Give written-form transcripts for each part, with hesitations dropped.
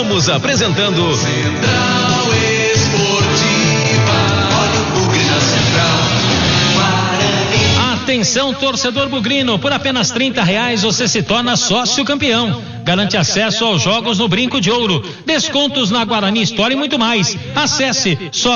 Estamos apresentando Central Esportiva. Olha o Bugre na Central. Atenção, torcedor bugrino, por apenas R$30 você se torna sócio campeão. Garante acesso aos jogos no Brinco de Ouro, descontos na Guarani Store e muito mais. Acesse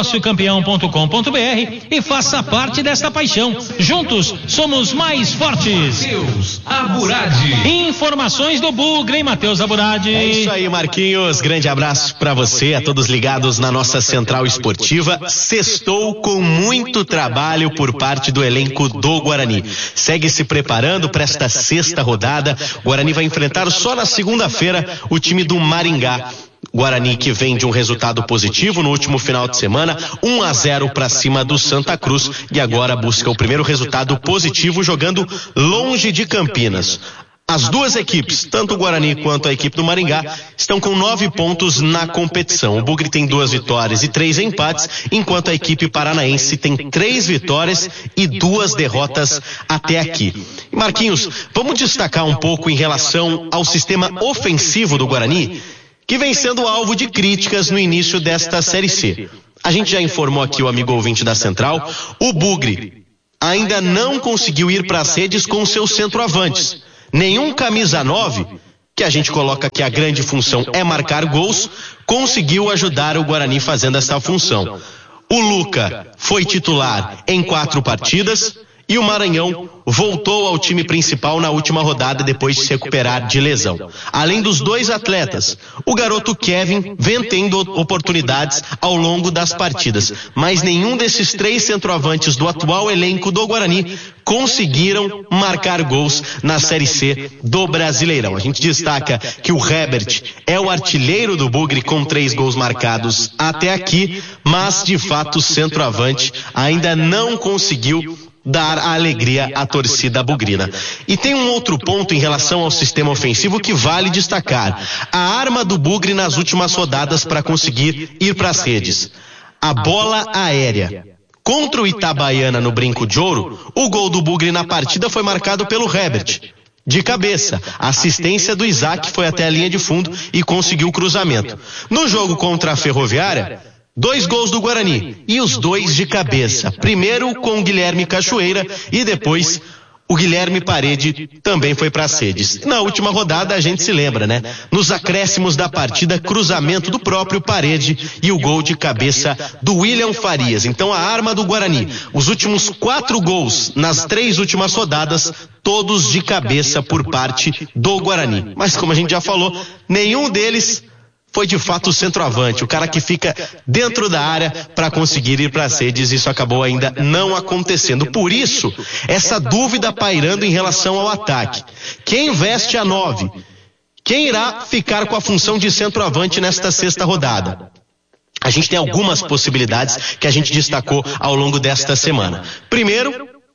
sociocampeão.com.br e faça parte desta paixão. Juntos somos mais fortes. Matheus Aburadi. Informações do Bugre, Matheus Aburadi. É isso aí, Marquinhos. Grande abraço pra você, a todos ligados na nossa Central Esportiva. Sextou com muito trabalho por parte do elenco do Guarani. Segue se preparando para esta sexta rodada. O Guarani vai enfrentar só na segunda-feira o time do Maringá. Guarani que vem de um resultado positivo no último final de semana, 1-0 para cima do Santa Cruz, e agora busca o primeiro resultado positivo jogando longe de Campinas. As duas equipes, tanto o Guarani quanto a equipe do Maringá, estão com 9 pontos na competição. O Bugre tem 2 vitórias e 3 empates, enquanto a equipe paranaense tem 3 vitórias e 2 derrotas até aqui. Marquinhos, vamos destacar um pouco em relação ao sistema ofensivo do Guarani, que vem sendo alvo de críticas no início desta Série C. A gente já informou aqui o amigo ouvinte da Central, o Bugre ainda não conseguiu ir para as redes com seus centroavantes. Nenhum camisa 9, que a gente coloca que a grande função é marcar gols, conseguiu ajudar o Guarani fazendo essa função. O Luca foi titular em 4 partidas e o Maranhão voltou ao time principal na última rodada depois de se recuperar de lesão. Além dos 2 atletas, o garoto Kevin vem tendo oportunidades ao longo das partidas, mas nenhum desses 3 centroavantes do atual elenco do Guarani conseguiram marcar gols na Série C do Brasileirão. A gente destaca que o Herbert é o artilheiro do Bugre com 3 gols marcados até aqui, mas de fato o centroavante ainda não conseguiu dar a alegria à torcida bugrina. E tem um outro ponto em relação ao sistema ofensivo que vale destacar. A arma do Bugre nas últimas rodadas para conseguir ir para as redes. A bola aérea. Contra o Itabaiana no Brinco de Ouro, o gol do Bugre na partida foi marcado pelo Herbert. De cabeça, a assistência do Isaac foi até a linha de fundo e conseguiu o cruzamento. No jogo contra a Ferroviária, 2 gols do Guarani, e os 2 de cabeça. Primeiro com o Guilherme Cachoeira e depois o Guilherme Parede também foi para as redes. Na última rodada a gente se lembra, né? Nos acréscimos da partida, cruzamento do próprio Parede e o gol de cabeça do William Farias. Então a arma do Guarani, os últimos 4 gols nas 3 últimas rodadas, todos de cabeça por parte do Guarani. Mas como a gente já falou, nenhum deles foi de fato o centroavante, o cara que fica dentro da área para conseguir ir para as redes. Isso acabou ainda não acontecendo. Por isso, essa dúvida pairando em relação ao ataque. Quem veste a 9? Quem irá ficar com a função de centroavante nesta sexta rodada? A gente tem algumas possibilidades que a gente destacou ao longo desta semana. Primeiro,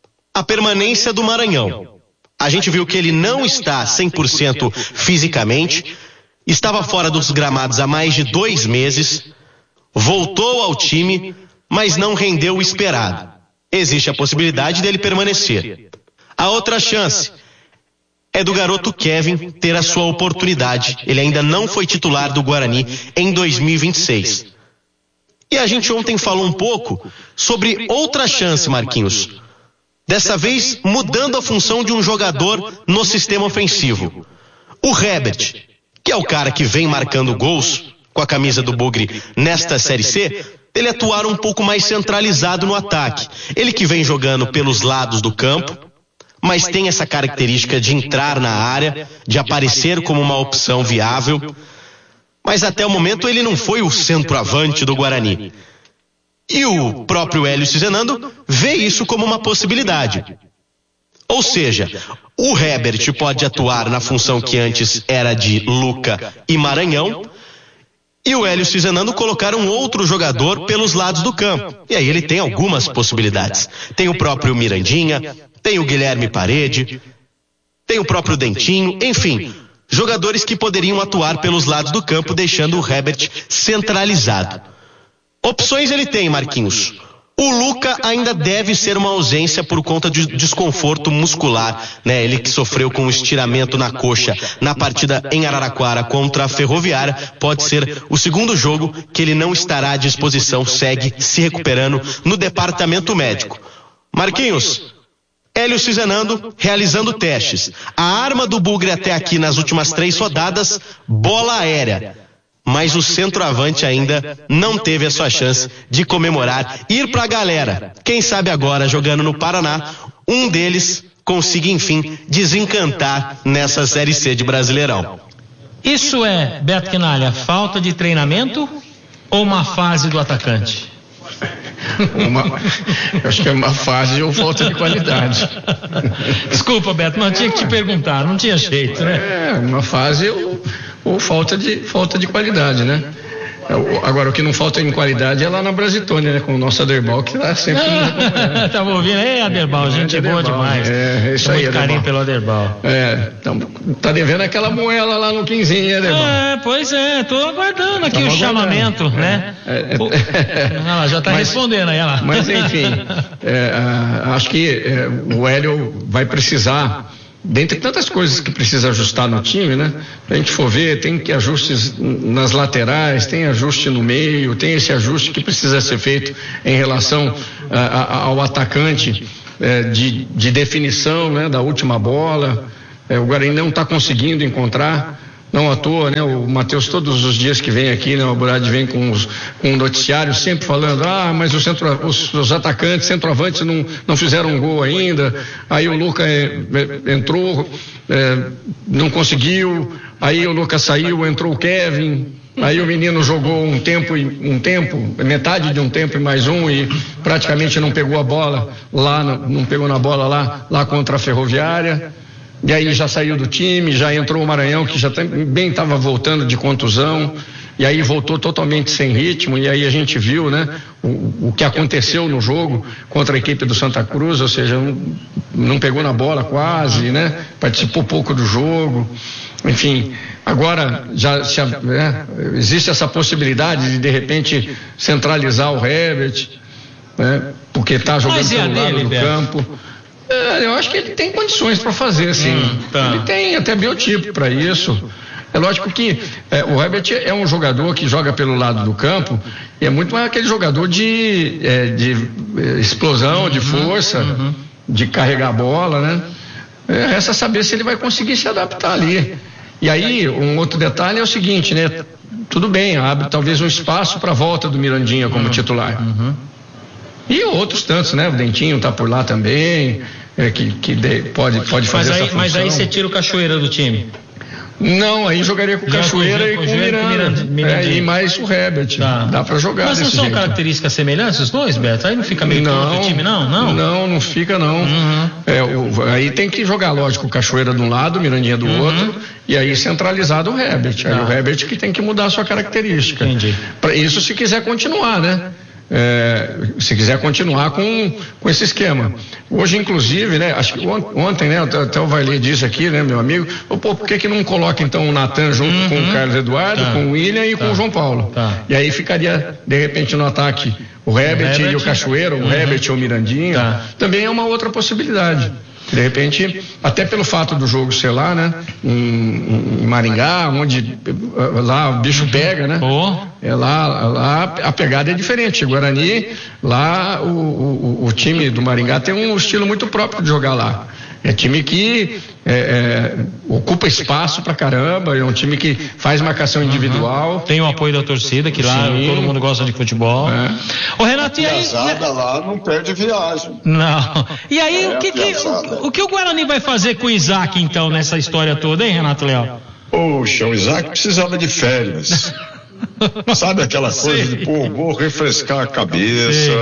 a permanência do Maranhão. A gente viu que ele não está 100% fisicamente, estava fora dos gramados há mais de 2 meses, voltou ao time, mas não rendeu o esperado. Existe a possibilidade dele permanecer. A outra chance é do garoto Kevin ter a sua oportunidade. Ele ainda não foi titular do Guarani em 2026. E a gente ontem falou um pouco sobre outra chance, Marquinhos. Dessa vez mudando a função de um jogador no sistema ofensivo. O Herbert, que é o cara que vem marcando gols com a camisa do Bugre nesta Série C, ele atuar um pouco mais centralizado no ataque. Ele que vem jogando pelos lados do campo, mas tem essa característica de entrar na área, de aparecer como uma opção viável. Mas até o momento ele não foi o centroavante do Guarani. E o próprio Hélio Cizenando vê isso como uma possibilidade. Ou seja, o Herbert pode atuar na função que antes era de Luca e Maranhão, e o Hélio Cizenando colocar um outro jogador pelos lados do campo. E aí ele tem algumas possibilidades. Tem o próprio Mirandinha, tem o Guilherme Parede, tem o próprio Dentinho, enfim, jogadores que poderiam atuar pelos lados do campo, deixando o Herbert centralizado. Opções ele tem, Marquinhos. O Luca ainda deve ser uma ausência por conta de desconforto muscular, né? Ele que sofreu com um estiramento na coxa na partida em Araraquara contra a Ferroviária, pode ser o segundo jogo que ele não estará à disposição, segue se recuperando no departamento médico. Marquinhos, Hélio Cizenando realizando testes. A arma do Bugre até aqui nas últimas 3 rodadas, bola aérea. Mas o centroavante ainda não teve a sua chance de comemorar, ir pra galera. Quem sabe agora, jogando no Paraná, um deles consiga, enfim, desencantar nessa Série C de Brasileirão. Isso é, Beto Quinalha, falta de treinamento ou uma fase do atacante? Acho que é uma fase ou falta de qualidade. Desculpa, Beto, não tinha que te perguntar, não tinha jeito, né? Uma fase ou falta de qualidade, né? Agora, o que não falta em qualidade é lá na Brasitônia, né? Com o nosso Aderbal, que tá sempre nos acompanhando. Tava ouvindo, Aderbal, gente boa demais. É isso aí, muito carinho pelo Aderbal. Então, tá devendo aquela moela lá no 15, Aderbal. Pois é, tô aguardando aqui o chamamento, né? Ela já tá respondendo aí, ela. Mas, enfim, acho que o Hélio vai precisar, dentre tantas coisas que precisa ajustar no time, né? Se a gente for ver, tem que ajustes nas laterais, tem ajuste no meio, tem esse ajuste que precisa ser feito em relação ao atacante de definição, né? Da última bola. O Guarani não está conseguindo encontrar. Não à toa, né? O Matheus, todos os dias que vem aqui, né? O Burad vem com um noticiário sempre falando, mas os atacantes, centroavantes não fizeram um gol ainda. Aí o Luca entrou, não conseguiu. Aí o Luca saiu, entrou o Kevin. Aí o menino jogou um tempo, metade de um tempo e mais um, e praticamente não pegou a bola lá, não pegou na bola lá contra a Ferroviária. E aí já saiu do time, já entrou o Maranhão, que já também estava voltando de contusão, e aí voltou totalmente sem ritmo, e aí a gente viu, né, o que aconteceu no jogo contra a equipe do Santa Cruz, ou seja, não pegou na bola quase, né, participou pouco do jogo, enfim, agora existe essa possibilidade de repente centralizar o Herbert, né, porque está jogando pelo lado do campo. Eu acho que ele tem condições para fazer, sim. Ele tem até biotipo para isso. É lógico que o Herbert é um jogador que joga pelo lado do campo, e é muito mais aquele jogador de explosão, de força, de carregar a bola, né? Resta saber se ele vai conseguir se adaptar ali. E aí, um outro detalhe é o seguinte, né? Tudo bem, abre talvez um espaço para a volta do Mirandinha como titular. E outros tantos, né? O Dentinho tá por lá também, pode fazer essa função. Mas aí você tira o Cachoeira do time? Não, aí jogaria com o Cachoeira e com o Miranda. E mais o Herbert. Dá pra jogar. Mas não são características semelhantes os dois, Beto? Aí não fica meio torto o time, não? Não fica, não. Aí tem que jogar, lógico, o Cachoeira de um lado, o Mirandinha do outro, e aí centralizado o Herbert. Aí o Herbert que tem que mudar a sua característica. Entendi. Pra isso, se quiser continuar, né? Se quiser continuar com esse esquema. Hoje, inclusive, né, acho que ontem, né, até o Vailê disse aqui, né, meu amigo, por que não coloca então o Natan junto com o Carlos Eduardo, com o William e com o João Paulo? E aí ficaria, de repente, no ataque o Herbert e o Cachoeira, o Herbert ou o Mirandinha. Também é uma outra possibilidade. De repente, até pelo fato do jogo ser lá, né, em Maringá, onde lá o bicho pega, né? Lá a pegada é diferente. Guarani, lá o time do Maringá tem um estilo muito próprio de jogar lá. É time que ocupa espaço pra caramba, é um time que faz marcação individual. Tem o apoio da torcida, que lá todo mundo gosta de futebol. Ô Renato, e aí? Lá não perde viagem. Não. E aí, o que o Guarani vai fazer com o Isaac, então, nessa história toda, hein, Renato Leal? Poxa, o Isaac precisava de férias. Sabe aquela coisa de, vou refrescar a cabeça,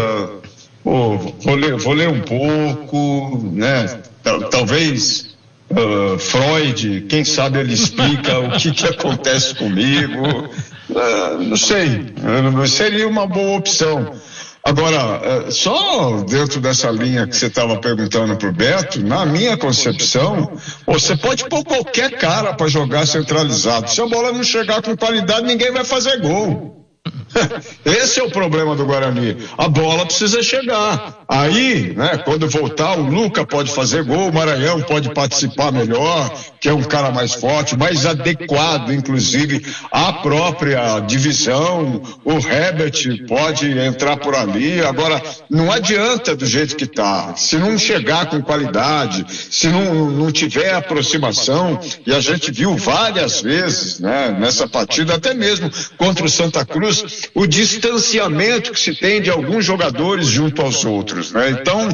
vou ler um pouco, né? Talvez Freud, quem sabe ele explica o que acontece comigo, não sei, seria uma boa opção. Agora, só dentro dessa linha que você estava perguntando pro Beto, na minha concepção, você pode pôr qualquer cara para jogar centralizado. Se a bola não chegar com qualidade, ninguém vai fazer gol. Esse é o problema do Guarani. A bola precisa chegar. Aí, né, quando voltar, o Luca pode fazer gol, o Maranhão pode participar melhor, que é um cara mais forte, mais adequado, inclusive, à própria divisão. O Herbert pode entrar por ali. Agora, não adianta do jeito que tá. Se não chegar com qualidade, se não tiver aproximação, e a gente viu várias vezes, né, nessa partida, até mesmo contra o Santa Cruz, o distanciamento que se tem de alguns jogadores junto aos outros, né? Então,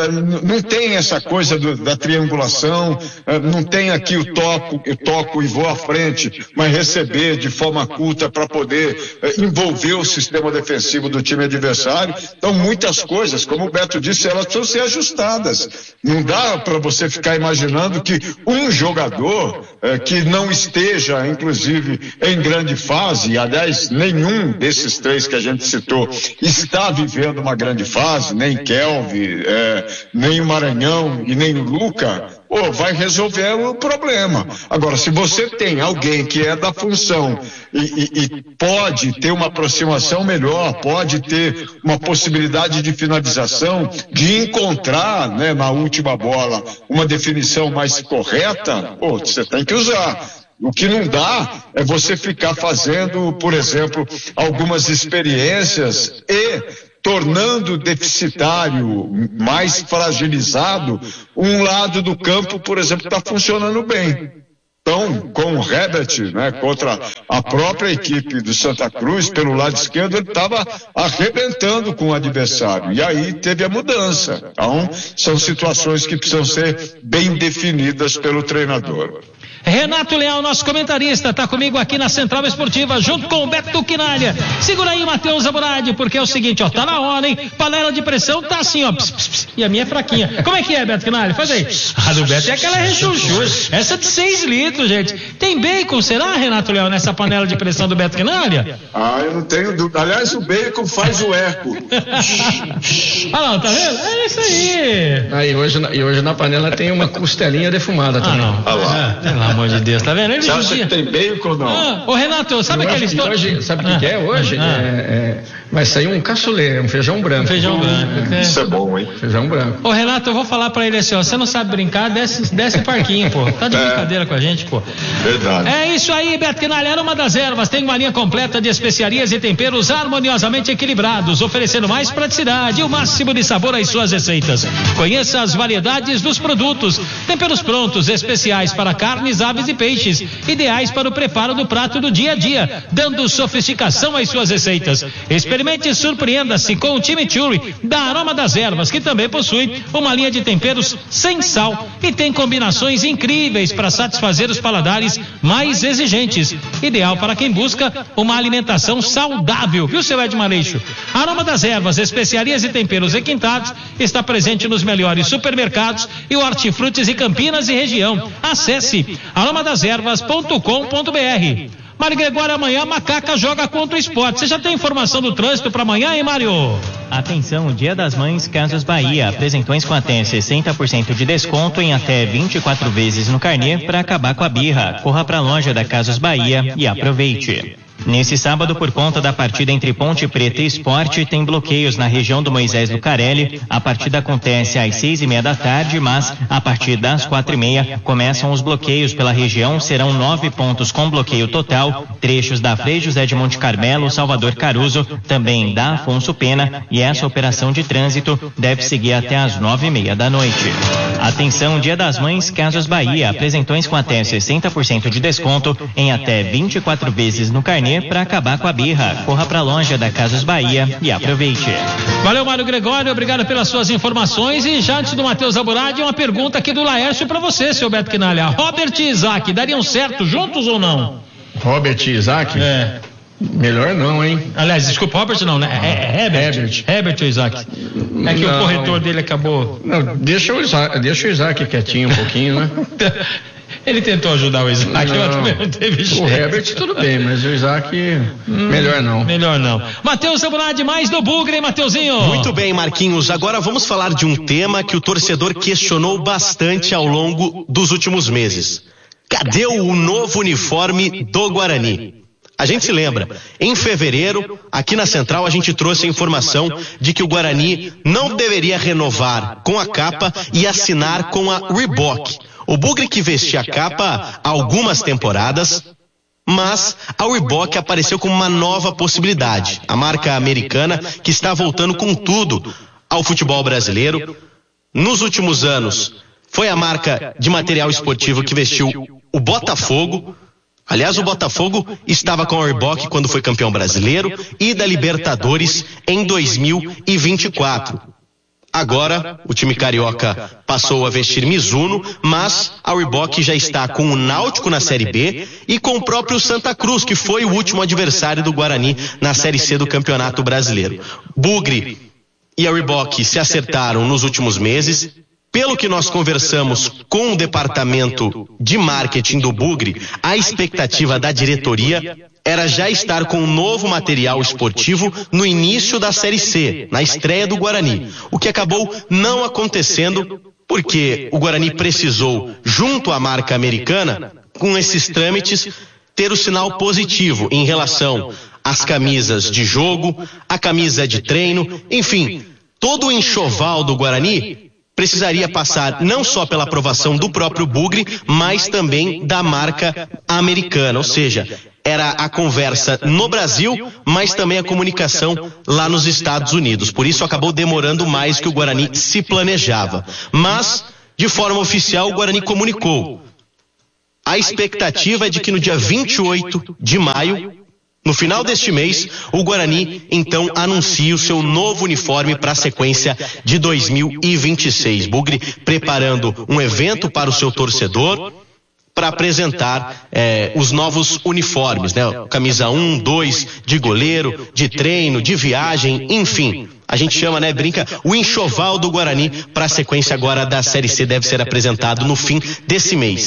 não tem essa coisa da triangulação, não tem aqui eu toco e vou à frente, mas receber de forma culta para poder envolver o sistema defensivo do time adversário. Então, muitas coisas, como o Beto disse, elas precisam ser ajustadas. Não dá para você ficar imaginando que um jogador que não esteja, inclusive, em grande fase, aliás, nenhum desses três que a gente citou está vivendo uma grande fase, nem Kelvin, nem o Maranhão e nem o Luca, vai resolver o problema. Agora, se você tem alguém que é da função e pode ter uma aproximação melhor, pode ter uma possibilidade de finalização, de encontrar, né, na última bola uma definição mais correta, você tem que usar. O que não dá é você ficar fazendo, por exemplo, algumas experiências e tornando deficitário, mais fragilizado, um lado do campo, por exemplo, que está funcionando bem. Então, com o Herbert, né, contra a própria equipe do Santa Cruz, pelo lado esquerdo, ele estava arrebentando com o adversário. E aí teve a mudança. Então, são situações que precisam ser bem definidas pelo treinador. Renato Leal, nosso comentarista, tá comigo aqui na Central Esportiva, junto com o Beto Quinalha. Segura aí, Matheus Aburadi, porque é o seguinte, tá na hora, hein? Panela de pressão tá assim, e a minha é fraquinha. Como é que é, Beto Quinalha? Faz aí. A do Beto é aquela rechuchu. Essa de 6 litros, gente. Tem bacon, será, Renato Leal, nessa panela de pressão do Beto Quinalha? Eu não tenho dúvida. Aliás, o bacon faz o eco. Não, tá vendo? É isso aí. E hoje na panela tem uma costelinha defumada também. Não. Pelo amor de Deus, tá vendo? Você acha que tem bacon ou não? Ô Renato, sabe aquela história? Hoje, sabe o que é hoje? Vai sair um cassoulet, um feijão branco. Isso é bom, hein? Feijão branco. Ô Renato, eu vou falar pra ele assim, você não sabe brincar, desce o parquinho, pô. Tá de brincadeira com a gente, pô. Verdade. É isso aí, Beto Quinalha, Aroma das Ervas tem uma linha completa de especiarias e temperos harmoniosamente equilibrados, oferecendo mais praticidade e o máximo de sabor às suas receitas. Conheça as variedades dos produtos, temperos prontos, especiais para carnes, aves e peixes, ideais para o preparo do prato do dia a dia, dando sofisticação às suas receitas. Experimente e surpreenda-se com o Chimichurri da Aroma das Ervas, que também possui uma linha de temperos sem sal e tem combinações incríveis para satisfazer os paladares mais exigentes. Ideal para quem busca uma alimentação saudável, viu, seu Ed Maleixo? Aroma das Ervas, especiarias e temperos requintados, está presente nos melhores supermercados e o Hortifrutis e Campinas e região. Acesse aromadeservas.com.br. Mário Gregório, amanhã a Macaca joga contra o Sport. Você já tem informação do trânsito para amanhã, hein, Mário? Atenção, Dia das Mães, Casas Bahia. Apresentões com até 60% de desconto em até 24 vezes no carnê para acabar com a birra. Corra para a loja da Casas Bahia e aproveite. Nesse sábado, por conta da partida entre Ponte Preta e Sport, tem bloqueios na região do Moisés Lucarelli. A partida acontece às 6:30 da tarde, mas a partir das 4:30 começam os bloqueios pela região. Serão 9 pontos com bloqueio total, trechos da Frei José de Monte Carmelo, Salvador Caruso, também da Afonso Pena, e essa operação de trânsito deve seguir até às 9:30 da noite. Atenção, Dia das Mães, Casas Bahia. Apresentões com até 60% de desconto em até 24 vezes no carnê para acabar com a birra. Corra para a loja da Casas Bahia e aproveite. Valeu, Mário Gregório, obrigado pelas suas informações. E já antes do Matheus Aburadi, uma pergunta aqui do Laércio para você, seu Beto Quinalha. Robert e Isaac dariam certo juntos ou não? Robert e Isaac? Melhor não, hein? Aliás, desculpa, Robert não, né? Herbert ou Isaac? É que o corretor dele acabou... Não, deixa o Isaac quietinho um pouquinho, né? Ele tentou ajudar o Isaac, mas também não teve jeito. O Herbert tudo bem, mas o Isaac, melhor não. Melhor não. Matheus Aburadi, mais do Bugre, hein, Mateuzinho? Muito bem, Marquinhos. Agora vamos falar de um tema que o torcedor questionou bastante ao longo dos últimos meses. Cadê o novo uniforme do Guarani? A gente se lembra, em fevereiro, aqui na Central, a gente trouxe a informação de que o Guarani não deveria renovar com a Capa e assinar com a Reebok. O Bugre que vestia a Capa há algumas temporadas, mas a Reebok apareceu como uma nova possibilidade. A marca americana que está voltando com tudo ao futebol brasileiro. Nos últimos anos, foi a marca de material esportivo que vestiu o Botafogo. Aliás, o Botafogo estava com a Reebok quando foi campeão brasileiro e da Libertadores em 2024. Agora, o time carioca passou a vestir Mizuno, mas a Reebok já está com o Náutico na Série B e com o próprio Santa Cruz, que foi o último adversário do Guarani na Série C do Campeonato Brasileiro. Bugre e a Reebok se acertaram nos últimos meses. Pelo que nós conversamos com o departamento de marketing do Bugre, a expectativa da diretoria era já estar com um novo material esportivo no início da Série C, na estreia do Guarani. O que acabou não acontecendo porque o Guarani precisou, junto à marca americana, com esses trâmites, ter o sinal positivo em relação às camisas de jogo, a camisa de treino, enfim, todo o enxoval do Guarani precisaria passar não só pela aprovação do próprio Bugre, mas também da marca americana. Ou seja, era a conversa no Brasil, mas também a comunicação lá nos Estados Unidos. Por isso acabou demorando mais que o Guarani se planejava. Mas, de forma oficial, o Guarani comunicou. A expectativa é de que no dia 28 de maio, no final deste mês, o Guarani, então, anuncia o seu novo uniforme para a sequência de 2026. Bugre preparando um evento para o seu torcedor para apresentar os novos uniformes, né? Camisa 1, 2, de goleiro, de treino, de viagem, enfim. A gente chama, né, brinca, o enxoval do Guarani para a sequência agora da Série C deve ser apresentado no fim desse mês.